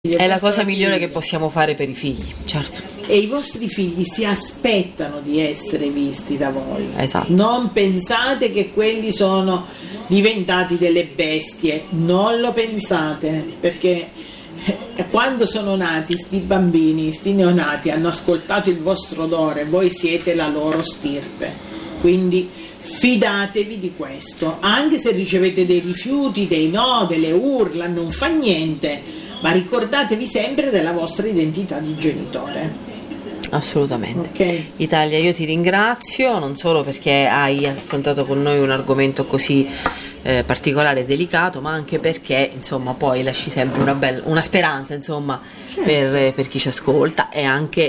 È la cosa migliore che possiamo fare per i figli, certo. E i vostri figli si aspettano di essere visti da voi. Esatto. Non pensate che quelli sono diventati delle bestie, non lo pensate, perché quando sono nati sti bambini, sti neonati, hanno ascoltato il vostro odore, voi siete la loro stirpe, quindi fidatevi di questo, anche se ricevete dei rifiuti, dei no, delle urla, non fa niente, ma ricordatevi sempre della vostra identità di genitore. Assolutamente. Okay. Italia, io ti ringrazio non solo perché hai affrontato con noi un argomento così particolare e delicato, ma anche perché insomma poi lasci sempre una speranza, insomma, Certo. per chi ci ascolta, e anche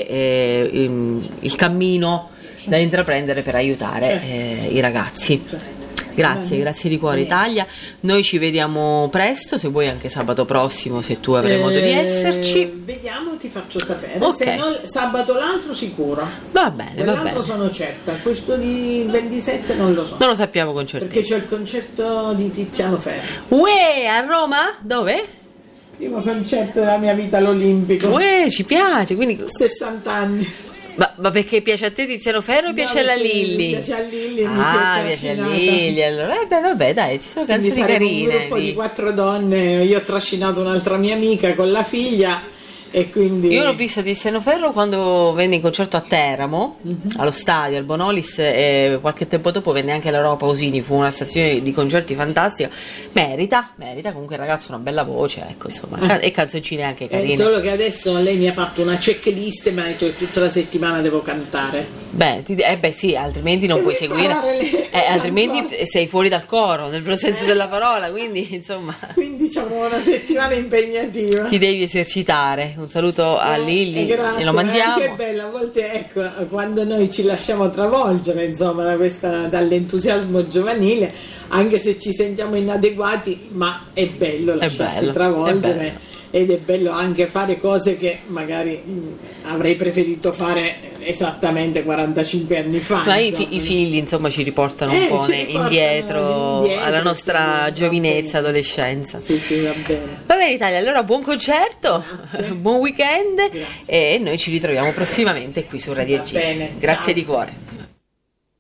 il cammino da intraprendere per aiutare i ragazzi. Certo. Grazie di cuore Italia, noi ci vediamo presto, se vuoi anche sabato prossimo, se tu avrai modo di esserci. Vediamo, ti faccio sapere. Ok. Se non, sabato l'altro sicuro. Va bene, va Quell'altro bene. sono certa, questo di 27 non lo so. Non lo sappiamo con Perché certezza. c'è il concerto di Tiziano Ferro. Uè, a Roma? Dove? Primo concerto della mia vita all'Olimpico. Uè, ci piace, quindi 60 anni. ma perché piace a te Tiziano Ferro o piace alla Lilli? Mi piace a Lilli, mi Ah, si è piace a trascinata. Lilli, allora vabbè, dai, ci sono Quindi canzoni saremo carine. un gruppo di 4 donne, io ho trascinato un'altra mia amica con la figlia e quindi... Io l'ho visto Tiziano Ferro quando venne in concerto a Teramo, allo stadio, al Bonolis, e qualche tempo dopo venne anche all'Europa Pausini, fu una stazione di concerti fantastica. Merita, comunque il ragazzo ha una bella voce, ecco, insomma, e canzoncine anche carine. solo che adesso lei mi ha fatto una checklist e mi ha detto che tutta la settimana devo cantare. Beh, sì, altrimenti non Devo puoi seguire, imparare le altrimenti canzoni. sei fuori dal coro, nel vero senso della parola, quindi insomma Quindi avrò una settimana impegnativa. ti devi esercitare. Un saluto a Lilli, Grazie, glielo ma è mandiamo. anche bello, a volte ecco, quando noi ci lasciamo travolgere, insomma, dall'entusiasmo giovanile, anche se ci sentiamo inadeguati, ma è bello lasciarsi bello, travolgere. è bello. Ed è bello anche fare cose che magari avrei preferito fare esattamente 45 anni fa. Ma insomma. i figli insomma ci riportano un po' ci riportano indietro alla nostra sì, giovinezza, va bene. adolescenza. Sì, va bene. Va bene Italia, allora buon concerto, Grazie. buon weekend. Grazie. E noi ci ritroviamo prossimamente qui su Radio Va G. bene, Grazie ciao. di cuore.